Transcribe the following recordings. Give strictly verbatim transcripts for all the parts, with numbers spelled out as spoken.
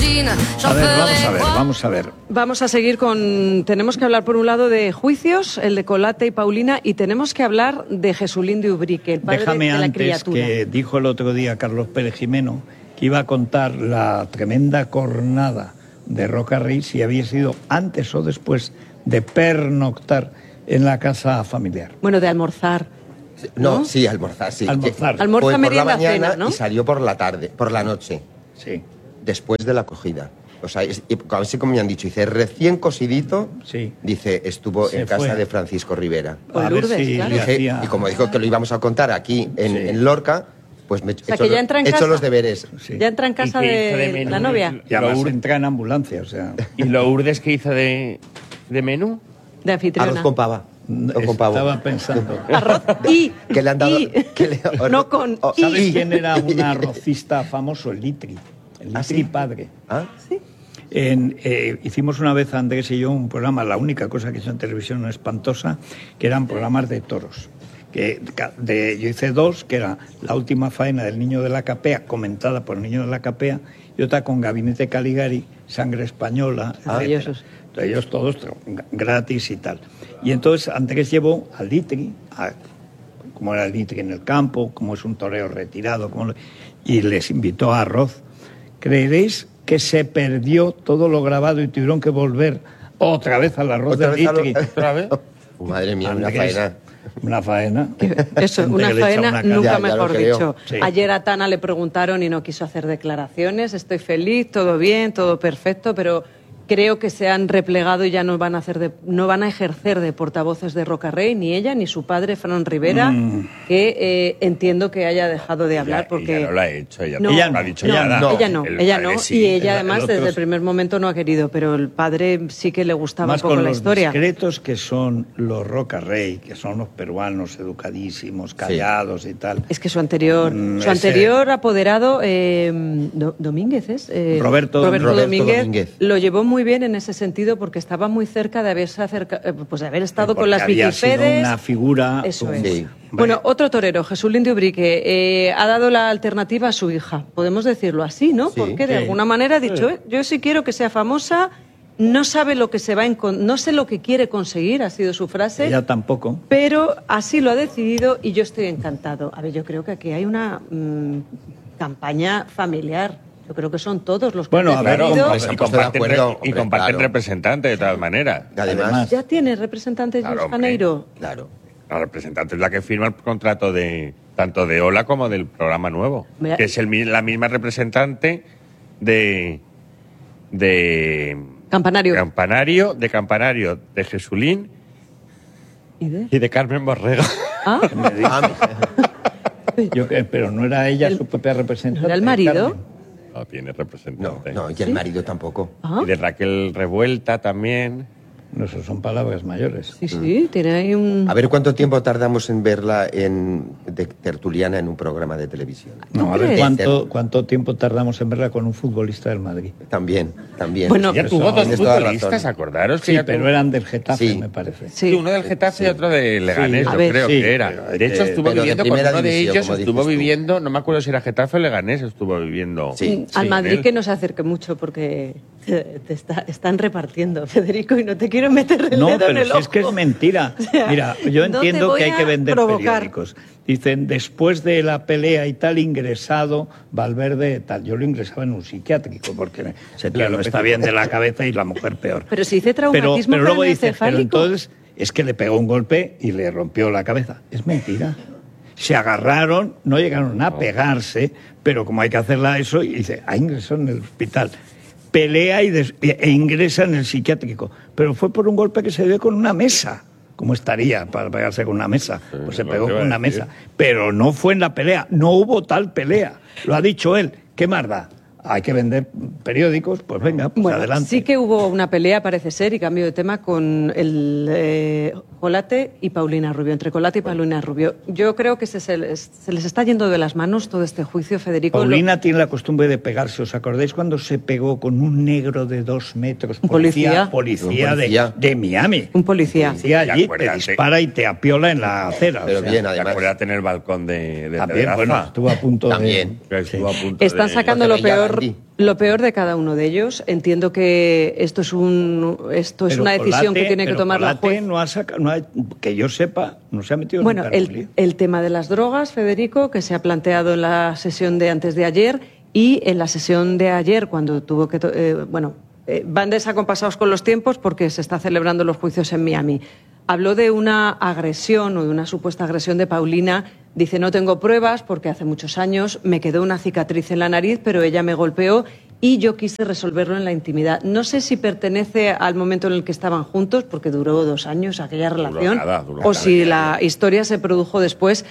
A ver, vamos a ver, vamos a ver. Vamos a seguir con... Tenemos que hablar por un lado de juicios, el de Colate y Paulina, y tenemos que hablar de Jesulín de Ubrique, el padre Déjame de la antes criatura. que dijo el otro día Carlos Pérez Jimeno que iba a contar la tremenda cornada de Roca Rey si había sido antes o después de pernoctar en la casa familiar. Bueno, de almorzar. No, ¿no? sí, almorzar, sí. Almorzar. Que Almuerza, fue por la merienda, mañana cena, ¿no? y salió por la tarde, por la noche, Sí, después de la acogida. O sea, es, y, así como me han dicho, dice, recién cosidito, sí. dice, estuvo Se en casa fue. de Francisco Rivera. O A ver Lourdes, si claro. le Dice, hacía... y como dijo que lo íbamos a contar aquí en, Sí. en Lorca, pues me he sea, hecho, que ya entra en he hecho casa. los deberes. Sí. Ya entra en casa ¿Y qué hizo de, de menú? la novia, Y además Lourdes- entra en ambulancia, o sea... ¿Y Lourdes qué hizo de, de menú? de anfitriona. Arroz con pava. O con pavo. Estaba pensando... Arroz y... Que le han dado- y- que le- no con Oh, y. ¿Sabes quién era un arrocista famoso? El Litri. El Litri ¿Ah, sí? padre. ¿Ah? En, eh, hicimos una vez, Andrés y yo, un programa, la única cosa que hizo en televisión espantosa, que eran programas de toros. Que ca- de, yo hice dos, que era La última faena del niño de la capea, comentada por el niño de la capea, y otra con Gabinete Caligari, Sangre Española, Maravillosos. etcétera. Entonces, ellos todos tra- gratis y tal. Y entonces Andrés llevó al Litri, a, como era el Litri en el campo, como es un toreo retirado, como lo- y les invitó a arroz. ¿Creeréis que se perdió todo lo grabado y tuvieron que volver otra vez al arroz ¿Otra del vez a lo- Litri? ¿Otra vez? Madre mía, una Andrés, faena. Una faena. Eso, Gente una que le echa faena, una nunca Ya, ya lo mejor creo. dicho. Sí. Ayer a Tana le preguntaron y no quiso hacer declaraciones. Estoy feliz, todo bien, todo perfecto, pero creo que se han replegado y ya no van a hacer de, no van a ejercer de portavoces de Rocarrey, ni ella ni su padre, Fran Rivera, Mm. que eh, entiendo que haya dejado de hablar Ella- porque... ella no lo ha hecho, ella No, no, Ella lo ha no, dicho no, nada. no, ella no, El ella padre no, sí. y El- ella el además otro desde el es- primer momento no ha querido, pero el padre sí que le gustaba Más un poco con la los historia. discretos que son los Roca Rey, que son los peruanos educadísimos, callados y tal. Es que su anterior, Mm, su ese- aterior apoderado, eh, Do- Domínguez, ¿es? Eh, Roberto Roberto Domínguez, Domínguez. lo llevó muy bien en ese sentido porque estaba muy cerca de haberse acerca, eh, pues de haber estado Porque con las había sido Vikipedes. una figura... Eso es. Sí. Bueno, otro torero, Jesulín de Ubrique, eh, ha dado la alternativa a su hija. Podemos decirlo así, ¿no? Sí, Porque de sí. alguna manera ha dicho, eh, yo sí quiero que sea famosa, no sabe lo que se va a encon- no sé lo que quiere conseguir, ha sido su frase. Ella tampoco. Pero así lo ha decidido y yo estoy encantado. A ver, yo creo que aquí hay una mm, campaña familiar. Yo creo que son todos los que Bueno, han a ver, decidido. pues, Y han puesto de comparten, acuerdo, re- y hombre, comparten claro. representante de todas maneras. Además, Además. Ya tiene representantes Claro, Luis hombre. Janeiro. claro. La representante es la que firma el contrato de tanto de Ola como del programa nuevo, Mira. que es el, mi- la misma representante de de Campanario. Campanario, de Campanario, de Jesulín ¿Y de? y de Carmen Borrega. Ah, Ah, Yo, que- pero no era ella El- su propia representante. ¿era el marido? Carmen. No tiene no, representante. no, y el marido tampoco. ah, Y de Raquel Revuelta también. No, eso son palabras mayores. sí, sí, tiene ahí un... A ver cuánto tiempo tardamos en verla en, de tertuliana en un programa de televisión. No, a ver crees? cuánto, cuánto tiempo tardamos en verla con un futbolista del Madrid. También, también. Bueno, Ya Eso, tuvo dos tienes toda futbolistas, razón. acordaros que Sí, ya pero tuvo- eran del Getafe, Sí. me parece. sí. uno del Getafe y otro de Leganés, Sí. A yo ver. creo Sí, que era. pero, De hecho, eh, estuvo pero de viviendo con primera uno de división, ellos, como estuvo dices tú. viviendo, no me acuerdo si era Getafe o Leganés, estuvo viviendo. Sí. Al sí, Madrid él. que no se acerque mucho porque te, te está- están repartiendo, Federico, y no te quiero meter el No, dedo en pero el si es que es ojo. mentira. O sea, Mira, yo no te entiendo voy que hay a que vender provocar. periódicos. Dicen, después de la pelea y tal, ingresado Valverde tal. Yo lo ingresaba en un psiquiátrico porque ese tío no está bien de la cabeza y la mujer peor. Pero si dice Pero, traumatismo pero luego dice, pero craneoencefálico. entonces es que le pegó un golpe y le rompió la cabeza. Es mentira. Se agarraron, no llegaron a pegarse, pero como hay que hacerla eso, y dice, ha ingresado en el hospital. Pelea y des- e ingresa en el psiquiátrico. Pero fue por un golpe que se dio con una mesa. ¿Cómo estaría para pegarse con una mesa? Pues se lo pegó que iba con a una decir. mesa. Pero no fue en la pelea. No hubo tal pelea. Lo ha dicho él. ¿Qué más da? Hay que vender periódicos, pues venga, pues Bueno, adelante. sí que hubo una pelea, parece ser, y cambio de tema, con el eh, Colate y Paulina Rubio, entre Colate y Paulina Rubio. Yo creo que se, se, les, se les está yendo de las manos todo este juicio, Federico. Paulina tiene la costumbre de pegarse. ¿Os acordáis cuando se pegó con un negro de dos metros? Un policía. Policía, Un policía. De, de Miami. Un policía. Policía Y allí te acuérdate. dispara y te apiola en la acera. Pero o sea, bien, Y además. acuérdate en el balcón de, de También, Pedraza, bueno, estuvo a punto También. de... que estuvo sí. a punto Están de- sacando Porque lo veía peor peor, entendí. lo peor de cada uno de ellos. Entiendo que esto es un esto es Pero una decisión Colate- que tiene que pero tomar la Colate juez. no ha saca- no ha- que yo sepa, no se ha metido Bueno, nunca en un el, lío. el tema de las drogas, Federico, que se ha planteado en la sesión de antes de ayer y en la sesión de ayer, cuando tuvo que... to- eh, bueno, eh, van desacompasados con los tiempos porque se está celebrando los juicios en Miami. Habló de una agresión o de una supuesta agresión de Paulina. Dice, no tengo pruebas porque hace muchos años me quedó una cicatriz en la nariz, pero ella me golpeó y yo quise resolverlo en la intimidad. No sé si pertenece al momento en el que estaban juntos, porque duró dos años aquella relación, nada, duró o nada, si ya, la historia se produjo después.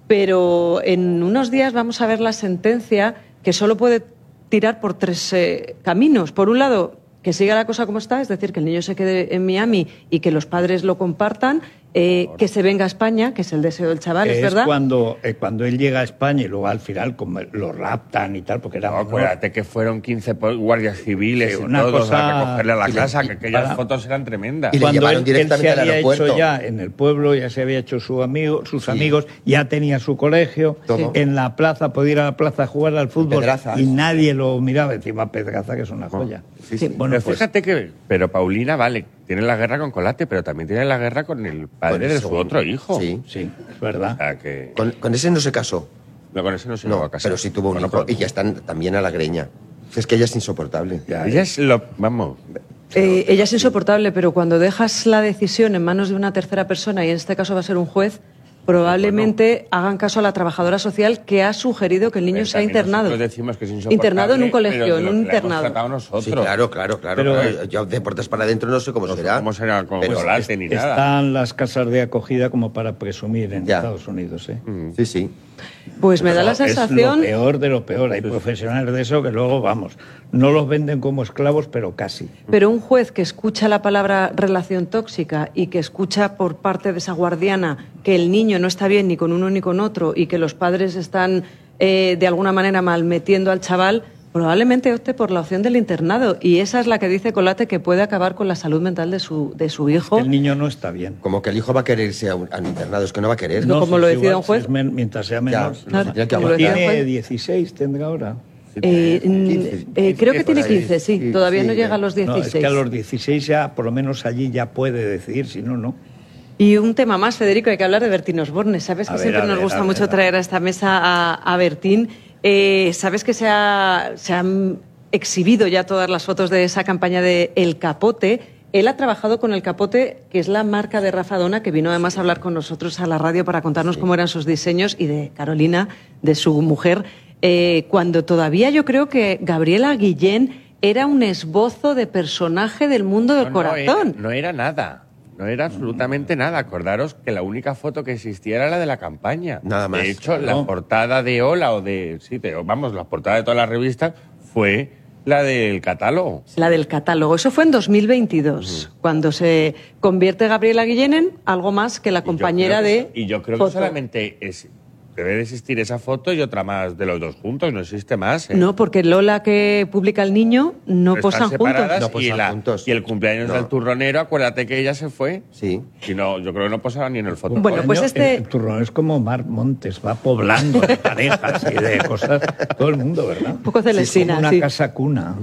Pero en unos días vamos a ver la sentencia, que solo puede tirar por tres eh, caminos. Por un lado, que siga la cosa como está, es decir, que el niño se quede en Miami y que los padres lo compartan, eh, que se venga a España, que es el deseo del chaval, ¿es, es verdad? cuando, eh, cuando él llega a España y luego al final como lo raptan y tal, porque era No, menor. acuérdate que fueron quince po- guardias civiles Sí, y una todos cosa- a recogerle a la y le- casa, y que aquellas para- fotos eran tremendas. Y le Cuando llevaron él, directamente él se al había aeropuerto. hecho ya en el pueblo, ya se había hecho su amigo, sus amigos, ya tenía su colegio, Todo. en la plaza, podía ir a la plaza a jugar al fútbol Pedrazas. y nadie lo miraba, encima Pedraza, que es una joya. Sí, sí. Bueno, pero pues, fíjate que, pero Paulina, vale, tiene la guerra con Colate, pero también tiene la guerra con el padre Con el de su segundo. otro hijo. Sí. sí, es O verdad. sea que... Con, con ese no se casó. No, con ese no se llegó No, a casar. pero sí tuvo un Bueno, hijo pues- y ya están también a la greña. Es que ella es insoportable. Ella es lo... Vamos... Eh, ella es insoportable, pero cuando dejas la decisión en manos de una tercera persona, y en este caso va a ser un juez, probablemente hagan caso a la trabajadora social que ha sugerido que el niño Pero sea también internado. nosotros decimos que es insoportable, Internado en un pero colegio, de en lo un que la hemos internado. tratado nosotros. Sí, claro, claro, claro. Pero- claro. Yo de puertas para adentro no sé cómo No sé será. cómo será con pero Colate ni nada. Están las casas de acogida como para presumir en Ya. Estados Unidos, ¿eh? Sí, sí. Pues me da la Es lo sensación... peor de lo peor. Hay profesionales de eso que luego, vamos, no los venden como esclavos, pero casi. Pero un juez que escucha la palabra relación tóxica y que escucha por parte de esa guardiana que el niño no está bien ni con uno ni con otro y que los padres están eh, de alguna manera malmetiendo al chaval, probablemente opte por la opción del internado. Y esa es la que dice Colate que puede acabar con la salud mental de su, de su hijo. El niño no está bien. Como que el hijo va a querer irse a un, al internado, es que no va a querer. No, como lo si decida igual, un juez. si es men- mientras sea menor. Ya, Claro, tendría que como lo decida un Tiene juez. dieciséis, tendrá ahora. Eh, mm, quince, eh, creo que por tiene ahí. quince, sí. Sí, Todavía sí, no llega a los No, es dieciséis. que a los dieciséis ya, por lo menos allí ya puede decidir, si no, no. Y un tema más, Federico, hay que hablar de Bertín Osborne. Sabes A que ver, siempre a nos ver, gusta a ver, mucho a ver. traer a esta mesa a, a Bertín. Eh, Sabes que se, ha, se han exhibido ya todas las fotos de esa campaña de El Capote. Él ha trabajado con El Capote, que es la marca de Rafa Dona, que vino además a hablar con nosotros a la radio para contarnos cómo eran sus diseños, y de Carolina, de su mujer, eh, cuando todavía yo creo que Gabriela Guillén era un esbozo de personaje del mundo del No, no corazón. era- no era nada. No era absolutamente nada. Acordaros que la única foto que existía era la de la campaña. Nada más. De hecho, la No. portada de Hola o de... Sí, de, vamos, la portada de todas las revistas fue la del catálogo. La del catálogo. Eso fue en dos mil veintidós, cuando se convierte Gabriela Guillén en algo más que la Y yo compañera creo de que- Y yo creo foto. que solamente es, debe de existir esa foto y otra más de los dos juntos. No existe más. ¿eh? No, porque Lola, que publica el niño, no Están posan separadas juntos. No y, posan la- juntos. y el cumpleaños No. del turronero, acuérdate que ella se fue. Sí. Y no, yo creo que no posaba ni en el foto. Bueno, pues Coño, este- El, el turrón es como Mar Montes, va poblando de parejas y de cosas. Todo el mundo, ¿verdad? Un poco Sí, es celestina, como una sí. casa cuna.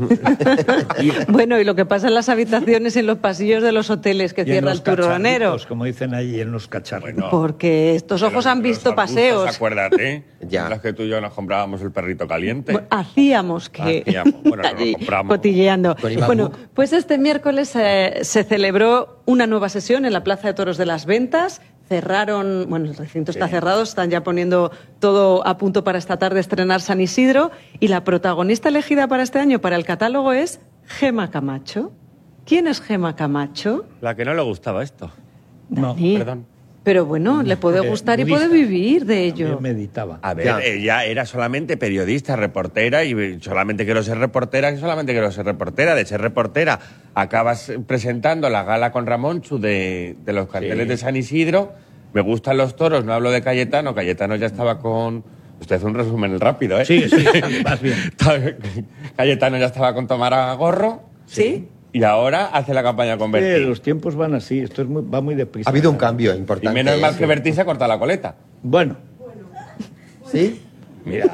Bueno, y lo que pasa en las habitaciones, en los pasillos de los hoteles que Y en cierra los el turronero. cacharritos, como dicen allí, en los cacharritos. Porque estos ojos han Los visto arbustos, paseos. Acuérdate. Ya. Las que tú y yo nos comprábamos el perrito caliente. Bueno, hacíamos que Hacíamos, bueno, no lo allí compramos. cotilleando. Con Iván Bueno, Buc. pues este miércoles eh, se celebró una nueva sesión en la Plaza de Toros de las Ventas. Cerraron, bueno, el recinto está cerrado, están ya poniendo todo a punto para esta tarde estrenar San Isidro, y la protagonista elegida para este año para el catálogo es Gema Camacho. ¿Quién es Gema Camacho? La que no le gustaba esto. No, Dani. perdón. Pero bueno, le puede Eh, gustar y budista. puede vivir de ello. También meditaba. A ver, Ya. ella era solamente periodista, reportera, y solamente quiero ser reportera, y solamente quiero ser reportera. De ser reportera, acabas presentando la gala con Ramonchu de, de los carteles Sí. de San Isidro. Me gustan los toros, no hablo de Cayetano. Cayetano ya estaba con... Usted hace un resumen rápido, ¿eh? Sí, sí, sí, vas bien. Cayetano ya estaba con Tamara Gorro, ¿Sí? y ahora hace la campaña con Sí, Bertín. los tiempos van así, esto es muy, va muy deprisa. Ha habido un cambio Y importante. menos mal ¿eh? que Bertín se corta la coleta. Bueno, ¿Sí? mira,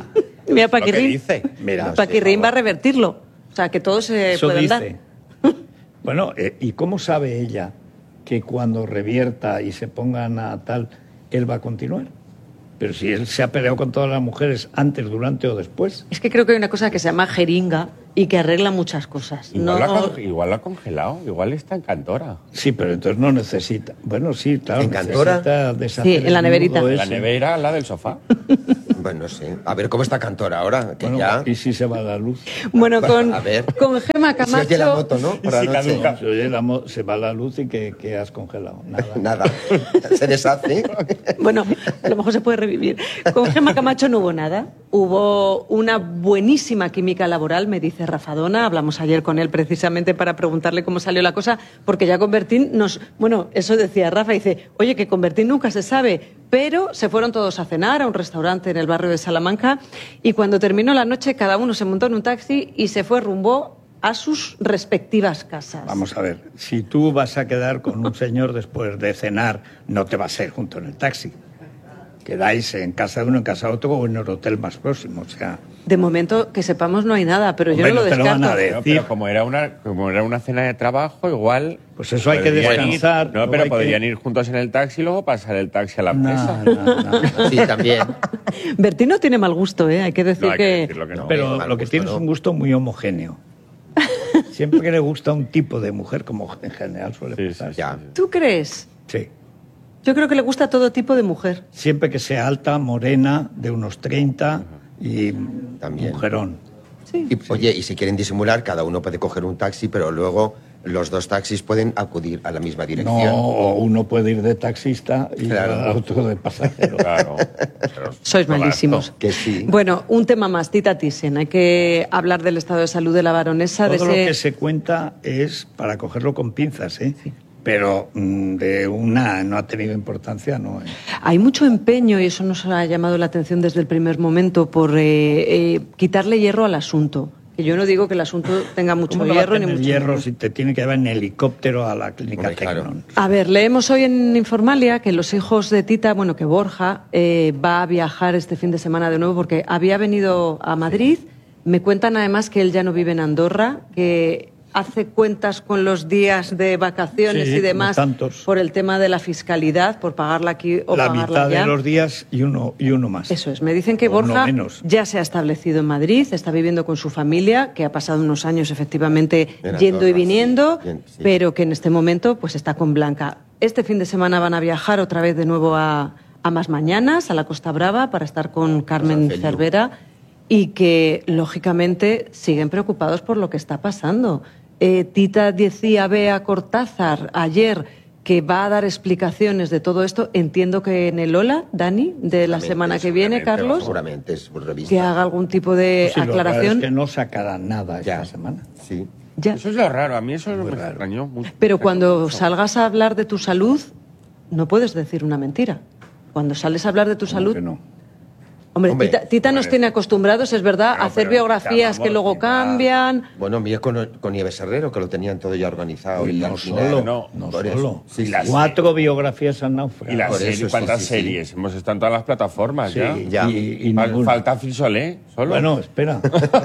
Mira, Lo que Paquirrín. dice. Mira, Paquirrín va a revertirlo. O sea, que todo se Eso puede dar. dice. Bueno, eh, ¿y cómo sabe ella que cuando revierta y se pongan a tal, él va a continuar? Pero si él se ha peleado con todas las mujeres antes, durante o después. Es que creo que hay una cosa que se llama jeringa y que arregla muchas cosas. Igual, No- lo ha, con- igual lo ha congelado, igual está en Cantora. Sí, pero entonces no necesita. Bueno, sí, claro, ¿En Cantora? necesita deshacer Sí, en la el neverita. nudo La ese. nevera, la del sofá. Bueno, no sé. A ver cómo está Cantora ahora, que Bueno, ya... ¿y si se va la luz? Bueno, con, A ver. con Gema Se oye la Camacho. moto, ¿no? Por la Sí, noche. caduca. Se oye la mo- se va la luz y que, que has congelado. Nada. Nada. Se deshace. Bueno, a lo mejor se puede revivir. Con Gema Camacho no hubo nada. Hubo una buenísima química laboral, me dice Rafadona. Hablamos ayer con él precisamente para preguntarle cómo salió la cosa, porque ya con Bertín nos... Bueno, eso decía Rafa, dice, oye, que con Bertín nunca se sabe, pero se fueron todos a cenar a un restaurante en el barrio de Salamanca y cuando terminó la noche cada uno se montó en un taxi y se fue rumbo a sus respectivas casas. Vamos a ver, si tú vas a quedar con un señor después de cenar, no te vas a ir junto en el taxi. Quedáis en casa de uno, en casa de otro o en el hotel más próximo. O sea, De momento, que sepamos, no hay nada, pero Hombre, yo no lo no te lo van descarto. a No, decir. pero como era una como era una cena de trabajo, igual... Pues eso hay que podrían ir- descansar, no, luego pero hay que- podrían ir juntos en el taxi y luego pasar el taxi a la no, mesa. no, no. Sí, también. Bertín no tiene mal gusto, ¿eh? Hay que decir No, hay que que... decirlo que no. Pero mal lo que gusto, tiene ¿no? es un gusto muy homogéneo. Siempre que le gusta un tipo de mujer, como en general suele Sí, pasar. sí, Ya. ¿Tú crees? Sí. Yo creo que le gusta todo tipo de mujer. Siempre que sea alta, morena, de unos treinta y También. mujerón. Sí. Y, oye, y si quieren disimular, cada uno puede coger un taxi, pero luego los dos taxis pueden acudir a la misma dirección. No, o uno puede ir de taxista y Claro. el otro de pasajero. Claro. Pero Sois no malísimos. Que sí. Bueno, un tema más, Tita Thyssen. Hay que hablar del estado de salud de la baronesa. Todo de lo ese... que se cuenta es para cogerlo con pinzas, ¿eh? Pero mm, de una no ha tenido importancia, no. ¿eh? Hay mucho empeño, y eso nos ha llamado la atención desde el primer momento, por eh, eh, quitarle hierro al asunto. Que yo no digo que el asunto tenga mucho ¿Cómo no va a hierro, ni tener mucho hierro menos. si te tiene que llevar en helicóptero a la clínica Hombre, claro. Tecnon? A ver, leemos hoy en Informalia que los hijos de Tita, bueno, que Borja eh, va a viajar este fin de semana de nuevo porque había venido a Madrid. Me cuentan además que él ya no vive en Andorra, que hace cuentas con los días de vacaciones Sí, y demás como tantos. por el tema de la fiscalidad, por pagarla aquí o La pagarla mitad allá. de los días y uno, y uno más. Eso es, me dicen que O uno Borja menos. ya se ha establecido en Madrid, está viviendo con su familia, que ha pasado unos años efectivamente En yendo Andorra, y viniendo, sí, bien, sí. pero que en este momento pues está con Blanca. Este fin de semana van a viajar otra vez de nuevo a, a Más Mañanas, a la Costa Brava, para estar con Carmen Feliu. Cervera y que lógicamente siguen preocupados por lo que está pasando. Eh, Tita decía a Bea Cortázar ayer que va a dar explicaciones de todo esto. Entiendo que en el Ola, Dani, de la Seguramente, semana que viene, seguramente, Carlos, Seguramente es por revista. que haga algún tipo de Pues sí, lo raro aclaración. es que no sacará nada Ya. esta semana. Sí. Ya. Eso es lo raro, a mí eso Muy me raro. extrañó mucho. Pero cuando salgas a hablar de tu salud, no puedes decir una mentira. Cuando sales a hablar de tu ¿Cómo salud... que no? Hombre, Hombre, Tita, Tita nos hombre. tiene acostumbrados, es verdad, No, a hacer pero biografías ya, que vamos, luego ya. cambian. Bueno, mira con, con Nieves Herrero, que lo tenían todo ya organizado. y no al final- solo, no, no, por eso. solo. Sí, sí, las- Cuatro biografías han naufragado. Y las Por series, eso, sí, ¿cuántas sí, sí. series? Hemos estado en todas las plataformas Sí, ya. Ya. Y, y Fal- ninguna. Falta Frisolé, solo. Bueno, espera.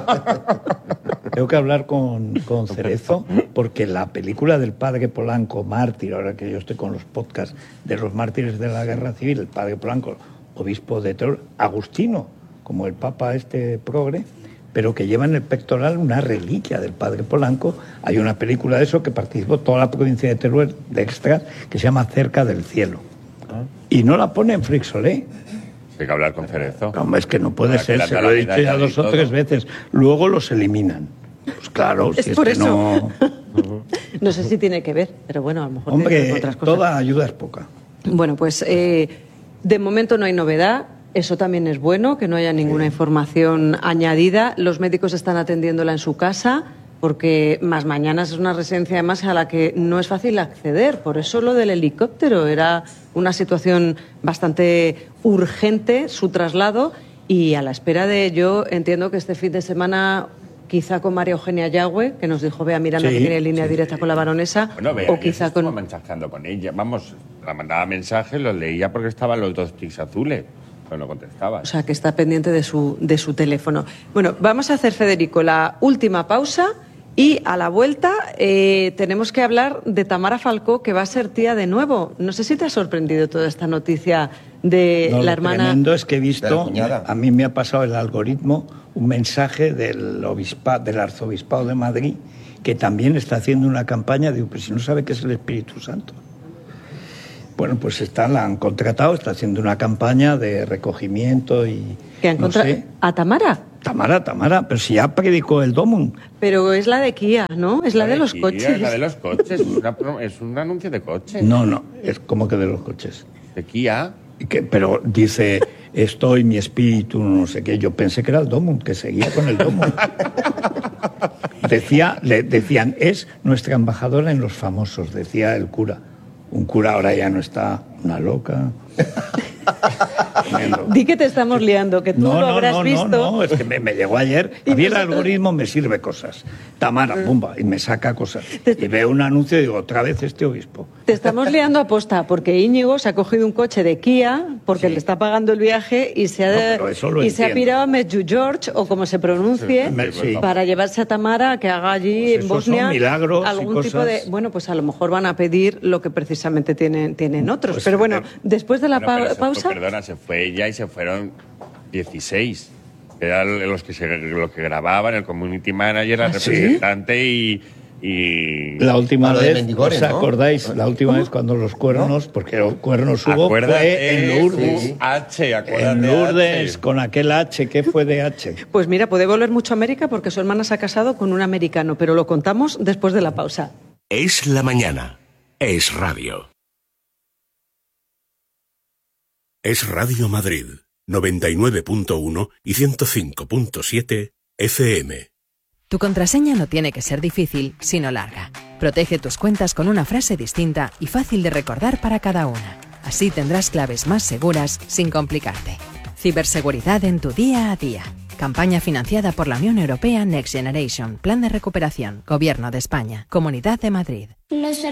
Tengo que hablar con, con Cerezo porque la película del padre Polanco, Mártir, ahora que yo estoy con los podcasts de los mártires de la guerra civil, el padre Polanco, obispo de Teruel, agustino, como el papa este progre, pero que lleva en el pectoral una reliquia del padre Polanco. Hay una película de eso que participó toda la provincia de Teruel, de extras, que se llama Cerca del cielo. Y no la pone en Frixolé. Hay que hablar con Cerezo. No, es que no puede Para que ser, le se da lo la he dicho medalla ya y dos o todo. tres veces. Luego los eliminan. Pues claro, Es si es por que eso. no... No sé si tiene que ver, pero bueno, a lo mejor tiene que ver Hombre, con otras cosas. toda ayuda es poca. Bueno, pues eh, de momento no hay novedad. Eso también es bueno, que no haya ninguna información añadida. Los médicos están atendiéndola en su casa, porque Más Mañanas es una residencia además a la que no es fácil acceder. Por eso lo del helicóptero era una situación bastante urgente, su traslado, y a la espera de, yo entiendo que este fin de semana, quizá con María Eugenia Yagüe, que nos dijo Bea Miranda Sí, que tiene línea sí, directa con la baronesa, Bueno, vea, o quizá estuvo con... mensajeando con ella. Vamos, la mandaba mensajes, los leía porque estaban los dos tics azules. pero no contestaba. O sea, que está pendiente de su, de su teléfono. Bueno, vamos a hacer, Federico, la última pausa y a la vuelta eh, tenemos que hablar de Tamara Falcó, que va a ser tía de nuevo. No sé si te ha sorprendido toda esta noticia de no, la lo hermana... tremendo es que he visto, cuñada. a mí me ha pasado el algoritmo, un mensaje del, obispa, del arzobispado de Madrid, que también está haciendo una campaña, digo, pero si no sabe qué es el Espíritu Santo. Bueno, pues está, la han contratado, está haciendo una campaña de recogimiento y... ¿Que han no contra... sé. ¿A Tamara? Tamara, Tamara, pero si ya predicó el Domum. Pero es la de Kia, ¿no? Es la, de los Kia, coches. La de los coches, es, una, es un anuncio de coches. No, no, es como que de los coches. De Kia. Que, pero dice, estoy, mi espíritu, no sé qué. Yo pensé que era el Domum, que seguía con el Domum. Decía, le decían, es nuestra embajadora en los famosos, decía el cura. Un cura ahora ya no está, una loca. Di que te estamos liando, que tú no, lo no, habrás no, visto. No, no, es que me, me llegó ayer. Y A mí el nosotros... algoritmo me sirve cosas. Tamara, pumba, y me saca cosas. Te... Y veo un anuncio y digo, otra vez este obispo. Te estamos liando a posta, porque Íñigo se ha cogido un coche de Kia, porque sí. le está pagando el viaje, y se ha, no, y se ha pirado a Medjugorje, George, o como se pronuncie, sí, sí. para llevarse a Tamara, que haga allí pues en Bosnia milagros algún y tipo cosas. de... Bueno, pues a lo mejor van a pedir lo que precisamente tienen, tienen otros. Pues, pero bueno, pero, después de la bueno, pa se pausa... Fue, perdona, se fue ella y se fueron dieciséis. Eran los que, se, los que grababan, el community manager, el ¿Ah, representante sí? y... Y... La última vez, Mendigore, ¿os acordáis? ¿No? La última ¿Cómo? vez cuando los cuernos, ¿no? Porque los cuernos hubo fue en Lourdes. H, en Lourdes, H. Con aquel H, ¿qué fue de H? Pues mira, puede volver mucho a América porque su hermana se ha casado con un americano, pero lo contamos después de la pausa. Es la mañana. Es radio. Es Radio Madrid, noventa y nueve punto uno y ciento cinco punto siete F M. Tu contraseña no tiene que ser difícil, sino larga. Protege tus cuentas con una frase distinta y fácil de recordar para cada una. Así tendrás claves más seguras sin complicarte. Ciberseguridad en tu día a día. Campaña financiada por la Unión Europea Next Generation. Plan de recuperación. Gobierno de España. Comunidad de Madrid.